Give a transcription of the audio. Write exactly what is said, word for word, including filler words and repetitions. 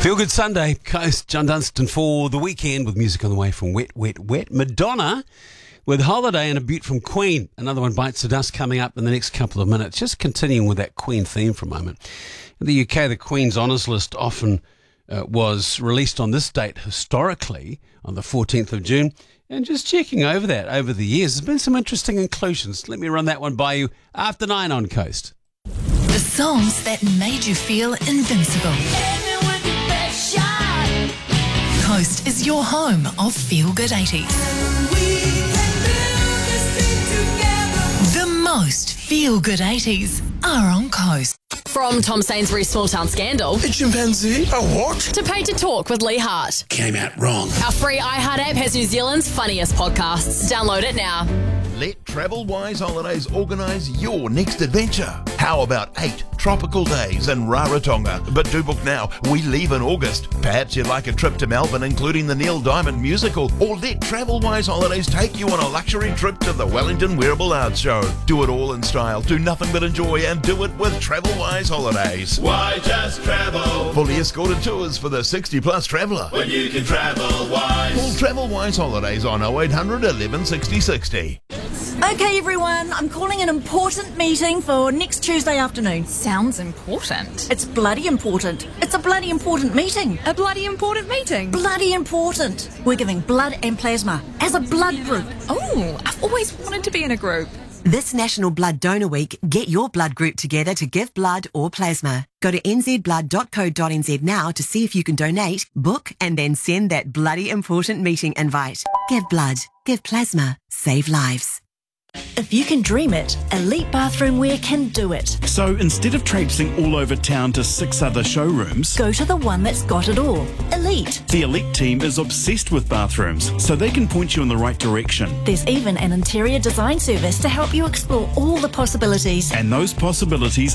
Feel Good Sunday, Coast, John Dunstan for the weekend with music on the way from Wet, Wet, Wet. Madonna with Holiday and a Beaut from Queen. Another one bites the dust coming up in the next couple of minutes. Just continuing with that Queen theme for a moment. In the U K, the Queen's Honours List often uh, was released on this date historically, on the fourteenth of June. And just checking over that over the years, there's been some interesting inclusions. Let me run that one by you after nine on Coast. The songs that made you feel invincible. Coast is your home of Feel Good eighties. The most Feel Good eighties are on Coast. From Tom Sainsbury's Small Town Scandal A chimpanzee? A what? to Paid to Talk with Lee Hart. Came out wrong. Our free iHeart app has New Zealand's funniest podcasts. Download it now. Let Travel Wise Holidays organise your next adventure. How about eight tropical days in Rarotonga? But do book now. We leave in August. Perhaps you'd like a trip to Melbourne, including the Neil Diamond musical, or let Travel Wise Holidays take you on a luxury trip to the Wellington Wearable Arts Show. Do it all in style, do nothing but enjoy, and do it with Travel Wise Holidays. Why just travel Fully escorted tours for the sixty plus traveller. when you can travel wise? Call Travel Wise Holidays on oh eight hundred eleven sixty sixty. Okay, everyone, I'm calling an important meeting for next Tuesday afternoon. Sounds important. It's bloody important. It's a bloody important meeting. A bloody important meeting. Bloody important. We're giving blood and plasma as a blood group. Oh, I've always wanted to be in a group. This National Blood Donor Week, get your blood group together to give blood or plasma. Go to n z blood dot co dot n z now to see if you can donate, book, and then send that bloody important meeting invite. Give blood, give plasma, save lives. If you can dream it, Elite Bathroom Wear can do it. So instead of traipsing all over town to six other showrooms, Go to the one that's got it all. Elite. the Elite team is obsessed with bathrooms, so they can point you in the right direction. There's even an interior design service to help you explore all the possibilities. And those possibilities